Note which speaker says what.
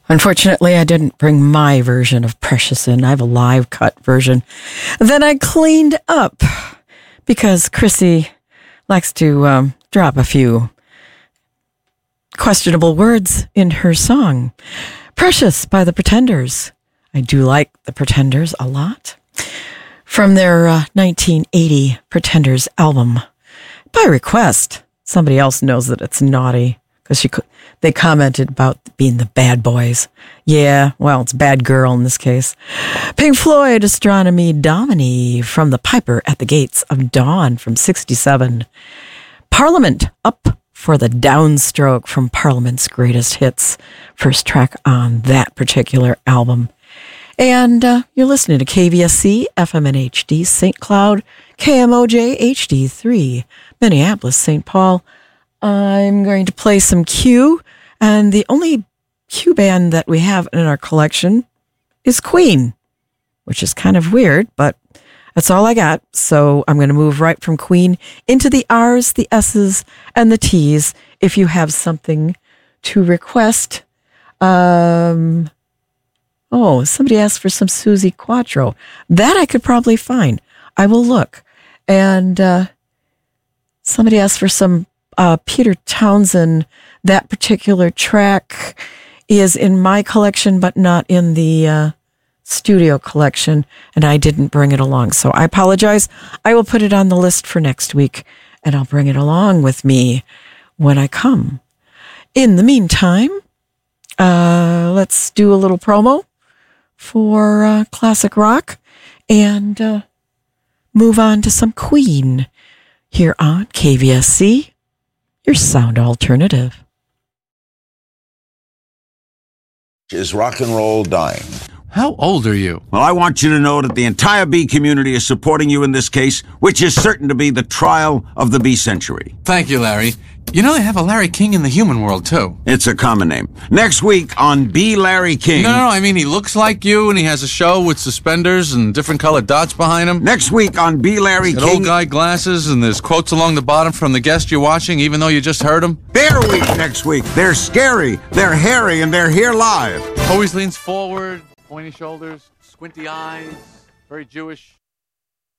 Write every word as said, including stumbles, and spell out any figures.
Speaker 1: Unfortunately, I didn't bring my version of Precious in. I have a live cut version that I cleaned up because Chrissy likes to um, drop a few questionable words in her song. Precious by the Pretenders. I do like the Pretenders a lot. From their uh, nineteen eighty Pretenders album. By request. Somebody else knows that it's naughty because she they commented about being the bad boys. Yeah, well, it's bad girl in this case. Pink Floyd, Astronomy Domini from the Piper at the Gates of Dawn from sixty-seven. Parliament, Up for the Downstroke from Parliament's Greatest Hits. First track on that particular album. And uh, you're listening to K V S C, F M N H D, Saint Cloud, K M O J H D three, Minneapolis, Saint Paul. I'm going to play some Q, and the only Q band that we have in our collection is Queen, which is kind of weird, but that's all I got. So I'm going to move right from Queen into the R's, the S's, and the T's. If you have something to request, um... Oh, somebody asked for some Susie Quattro. That I could probably find. I will look. And uh, somebody asked for some uh, Peter Townsend. That particular track is in my collection, but not in the uh, studio collection, and I didn't bring it along. So I apologize. I will put it on the list for next week, and I'll bring it along with me when I come. In the meantime, uh, let's do a little promo for uh, classic rock and uh, move on to some Queen here on K V S C, your sound alternative.
Speaker 2: Is rock and roll dying?
Speaker 3: How old are you?
Speaker 4: Well, I want you to know that the entire bee community is supporting you in this case, which is certain to be the trial of the bee century.
Speaker 3: Thank you, Larry. You know they have a Larry King in the human world, too.
Speaker 4: It's a common name. Next week on Bee Larry King...
Speaker 3: No, no, no, I mean, he looks like you, and he has a show with suspenders and different colored dots behind him.
Speaker 4: Next week on Bee Larry
Speaker 3: He's got
Speaker 4: King...
Speaker 3: old guy glasses, and there's quotes along the bottom from the guest you're watching, even though you just heard him.
Speaker 4: Bear Week next week. They're scary, they're hairy, and they're here live.
Speaker 3: Always leans forward, pointy shoulders, squinty eyes, very Jewish.